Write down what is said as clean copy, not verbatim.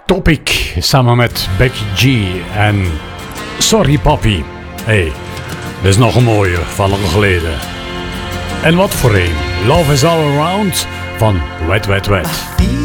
Topic samen met Becky G en Sorry Papi. Hey, dit is nog een mooie van lang geleden. En wat voor een. Love is all around van Wet Wet Wet.